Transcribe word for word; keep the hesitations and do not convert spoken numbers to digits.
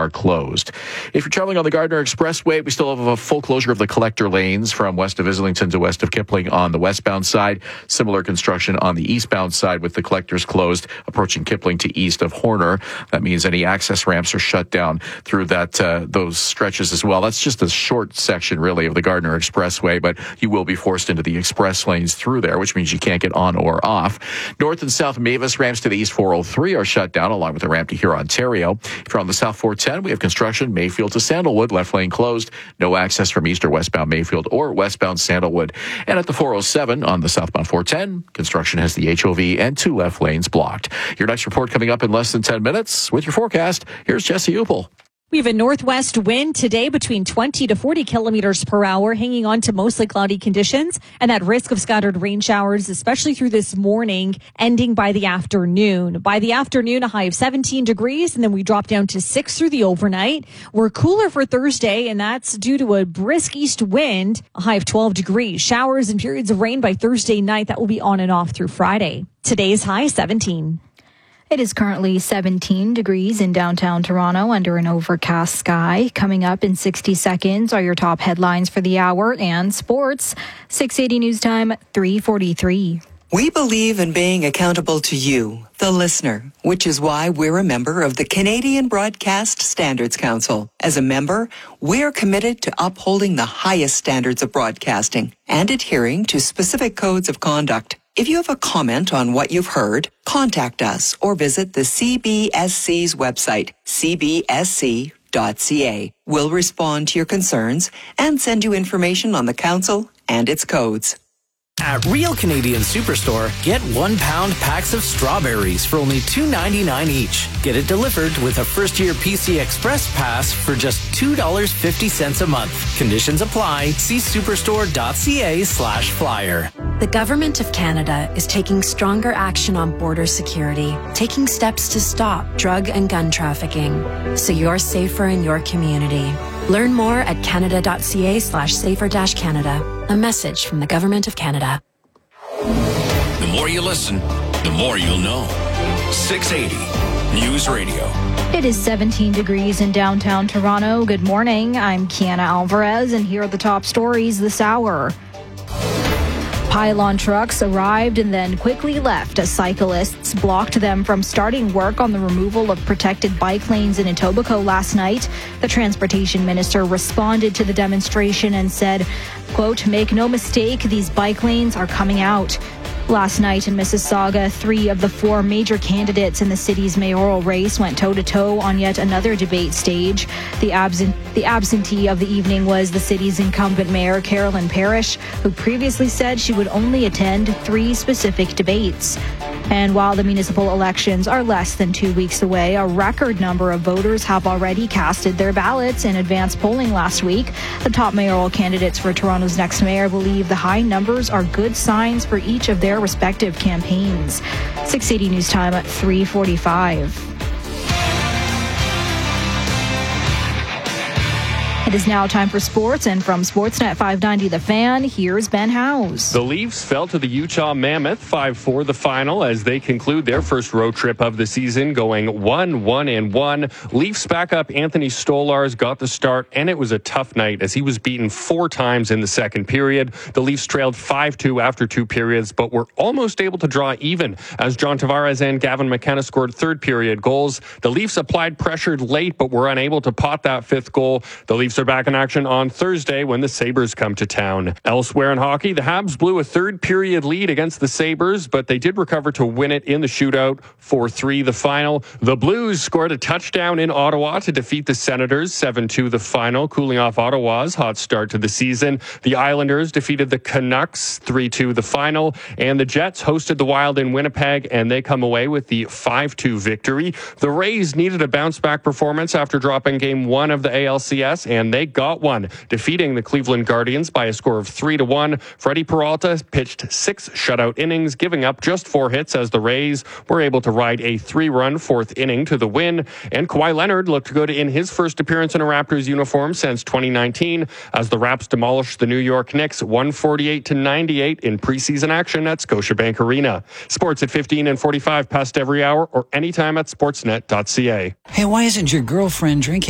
are closed. If you're traveling on the Gardiner Expressway, we still have a full closure of the collector lanes from west of Islington to west of Kipling on the westbound side. Similar construction on the eastbound side with the collectors closed approaching Kipling to east of Horner. That means any access ramps are shut down through that uh, those stretches as well. That's just a short section really of the Gardiner Expressway, but you will be forced into the express lanes through there, which means you can't get on or off. North and South Mavis ramps to the East four oh three are shut down, along with the ramp to Huron-Ontario. If you're on the South four ten, we have construction Mayfield to Sandalwood, left lane closed. No access from east or westbound Mayfield or westbound Sandalwood. And at the four oh seven on the southbound four ten, construction has the H O V and two left lanes blocked. Your next report coming up in less than ten minutes. With your forecast, here's Jesse Upel. We have a northwest wind today between twenty to forty kilometers per hour, hanging on to mostly cloudy conditions and that risk of scattered rain showers, especially through this morning, ending by the afternoon. By the afternoon, a high of seventeen degrees, and then we drop down to six through the overnight. We're cooler for Thursday, and that's due to a brisk east wind, a high of twelve degrees. Showers and periods of rain by Thursday night. That will be on and off through Friday. Today's high, seventeen. It is currently seventeen degrees in downtown Toronto under an overcast sky. Coming up in sixty seconds are your top headlines for the hour and sports. six eighty News Time, three forty-three. We believe in being accountable to you, the listener, which is why we're a member of the Canadian Broadcast Standards Council. As a member, we're committed to upholding the highest standards of broadcasting and adhering to specific codes of conduct. If you have a comment on what you've heard, contact us or visit the C B S C's website, c b s c dot c a. We'll respond to your concerns and send you information on the council and its codes. At Real Canadian Superstore, get one pound packs of strawberries for only two ninety-nine each. Get it delivered with a first year P C Express pass for just two dollars and fifty cents a month. Conditions apply. See superstore.ca slash flyer. The Government of Canada is taking stronger action on border security, taking steps to stop drug and gun trafficking, so you're safer in your community. Learn more at canada.ca slash safer dash Canada. A message from the Government of Canada. The more you listen, the more you'll know. six eighty News Radio. It is seventeen degrees in downtown Toronto. Good morning. I'm Kiana Alvarez, and here are the top stories this hour. Pylon trucks arrived and then quickly left as cyclists blocked them from starting work on the removal of protected bike lanes in Etobicoke last night. The transportation minister responded to the demonstration and said, quote, "Make no mistake, these bike lanes are coming out." Last night in Mississauga, three of the four major candidates in the city's mayoral race went toe-to-toe on yet another debate stage. The, absent, the absentee of the evening was the city's incumbent mayor, Carolyn Parrish, who previously said she would only attend three specific debates. And while the municipal elections are less than two weeks away, a record number of voters have already casted their ballots in advance polling last week. The top mayoral candidates for Toronto's next mayor believe the high numbers are good signs for each of their respective campaigns. six eighty News Time at three forty-five. It is now time for sports, and from Sportsnet five ninety The Fan, here's Ben Howes. The Leafs fell to the Utah Mammoth five four the final as they conclude their first road trip of the season, going one one and one. Leafs backup Anthony Stolarz got the start, and it was a tough night as he was beaten four times in the second period. The Leafs trailed five two after two periods, but were almost able to draw even as John Tavares and Gavin McKenna scored third period goals. The Leafs applied pressure late, but were unable to pot that fifth goal. The Leafs are back in action on Thursday when the Sabres come to town. Elsewhere in hockey, the Habs blew a third period lead against the Sabres, but they did recover to win it in the shootout, four three the final. The Blues scored a touchdown in Ottawa to defeat the Senators, seven two the final, cooling off Ottawa's hot start to the season. The Islanders defeated the Canucks, three two the final, and the Jets hosted the Wild in Winnipeg, and they come away with the five two victory. The Rays needed a bounce-back performance after dropping game one of the A L C S, and they got one, defeating the Cleveland Guardians by a score of three to one. Freddie Peralta pitched six shutout innings, giving up just four hits as the Rays were able to ride a three-run fourth inning to the win. And Kawhi Leonard looked good in his first appearance in a Raptors uniform since twenty nineteen as the Raps demolished the New York Knicks one forty-eight to ninety-eight in preseason action at Scotiabank Arena. Sports at fifteen and forty-five past every hour or anytime at sportsnet dot c a. Hey, why isn't your girlfriend drinking?